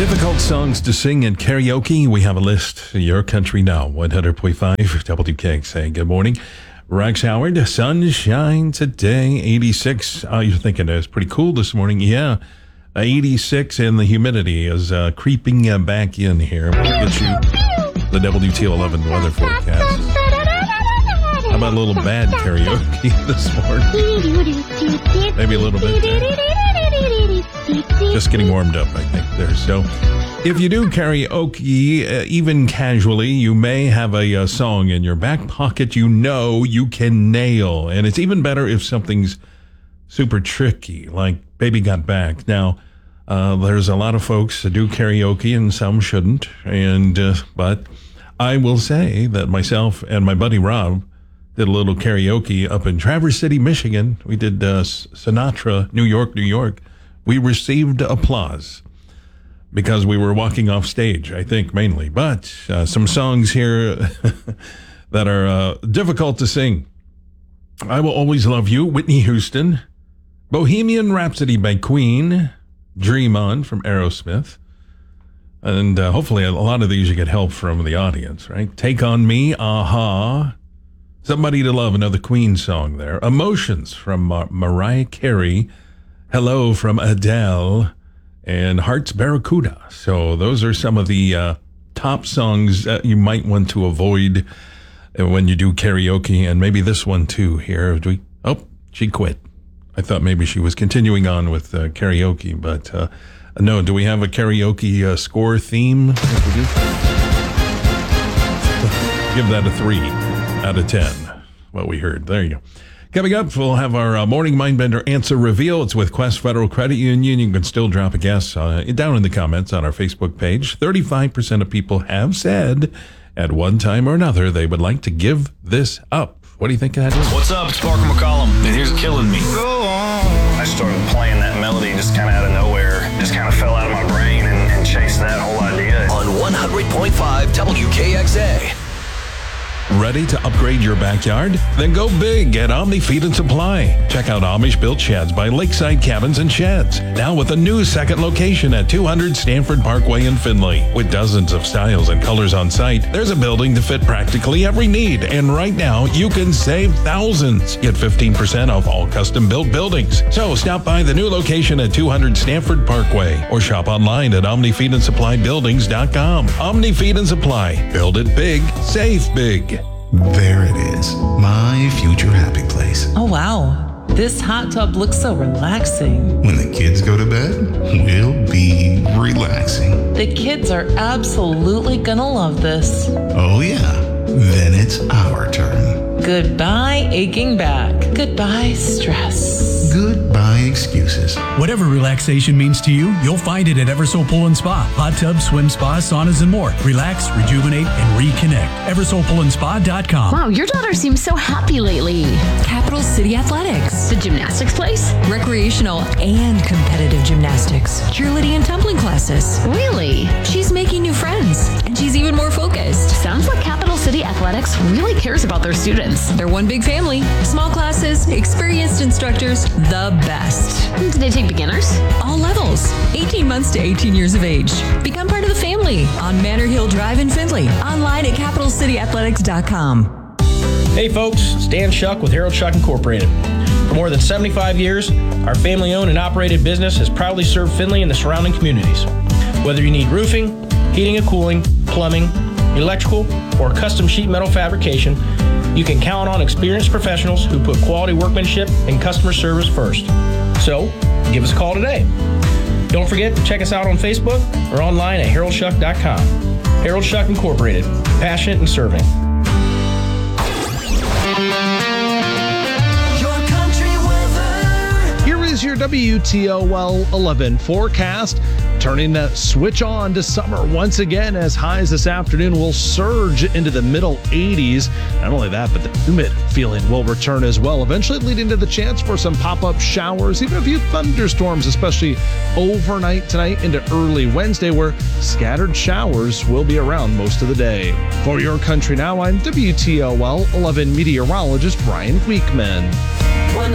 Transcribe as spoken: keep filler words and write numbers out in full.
Difficult songs to sing in karaoke. We have a list. Your Country Now, one hundred point five W K X A. Good morning. Rex Howard, sunshine today, eighty-six. Oh, you're thinking it's pretty cool this morning. Yeah, eighty-six, and the humidity is uh, creeping uh, back in here. We'll get you the W T eleven weather forecast. How about a little bad karaoke this morning? Maybe a little bit there. Just getting warmed up, I think, there. So if you do karaoke, uh, even casually, you may have a, a song in your back pocket you know you can nail. And it's even better if something's super tricky, like Baby Got Back. Now, uh, there's a lot of folks that do karaoke and some shouldn't. And uh, but I will say that myself and my buddy Rob did a little karaoke up in Traverse City, Michigan. We did uh, Sinatra, New York, New York. We received applause because we were walking off stage, I think, mainly. But uh, some songs here that are uh, difficult to sing. I Will Always Love You, Whitney Houston. Bohemian Rhapsody by Queen. Dream On from Aerosmith. And uh, hopefully a lot of these you get help from the audience, right? Take On Me, Aha. Somebody to Love, another Queen song there. Emotions from Mar- Mariah Carey. Hello from Adele, and Heart's Barracuda. So those are some of the uh, top songs that you might want to avoid when you do karaoke, and maybe this one too here. Do we, oh, she quit. I thought maybe she was continuing on with uh, karaoke, but uh, no. Do we have a karaoke uh, score theme? Give that a three out of ten, what we heard. There you go. Coming up, we'll have our uh, Morning Mindbender answer reveal. It's with Quest Federal Credit Union. You can still drop a guess uh, down in the comments on our Facebook page. thirty-five percent of people have said at one time or another they would like to give this up. What do you think that is? What's up? It's Parker McCollum, and here's Killing Me. Go on. I started playing that melody just kind of out of nowhere. Just kind of fell out of my brain and, and chased that whole idea. On one hundred point five W K X A. Ready to upgrade your backyard? Then go big at Omni Feed and Supply. Check out Amish-built sheds by Lakeside Cabins and Sheds. Now with a new second location at two hundred Stanford Parkway in Findlay. With dozens of styles and colors on site, there's a building to fit practically every need. And right now, you can save thousands. Get fifteen percent off all custom-built buildings. So stop by the new location at two hundred Stanford Parkway or shop online at omni feed and supply buildings dot com. Omni Feed and Supply. Build it big, save big. There it is, my future happy place. Oh, wow. This hot tub looks so relaxing. When the kids go to bed, we'll be relaxing. The kids are absolutely gonna love this. Oh, yeah. Then it's our turn. Goodbye, aching back. Goodbye, stress. Goodbye, excuses. Whatever relaxation means to you, you'll find it at Eversole Pool and Spa. Hot tubs, swim spas, saunas, and more. Relax, rejuvenate, and reconnect. Eversole Pool and Spa dot com. Wow, your daughter seems so happy lately. Capital City Athletics. The gymnastics place? Recreational and competitive gymnastics. Cheerleading and tumbling classes. Really? She's making new friends, and she's even more focused. Sounds like Capital City Athletics really cares about their students. They're one big family. Small classes, experienced instructors, the best. Do they take beginners? All levels. eighteen months to eighteen years of age. Become part of the family on Manor Hill Drive in Findlay. Online at capital city athletics dot com. Hey folks, it's Dan Shuck with Harold Shuck Incorporated. For more than seventy-five years, our family-owned and operated business has proudly served Findlay and the surrounding communities. Whether you need roofing, heating and cooling, plumbing, electrical, or custom sheet metal fabrication, you can count on experienced professionals who put quality workmanship and customer service first. So, give us a call today. Don't forget to check us out on Facebook or online at harold shuck dot com. Harold Shuck Incorporated, passionate and serving. Your country weather. Here is your W T O L eleven forecast. Turning the switch on to summer once again as highs this afternoon will surge into the middle eighties. Not only that, but the humid feeling will return as well, eventually leading to the chance for some pop-up showers, even a few thunderstorms, especially overnight tonight into early Wednesday, where scattered showers will be around most of the day. For Your Country Now, I'm W T O L eleven meteorologist Brian Weekman.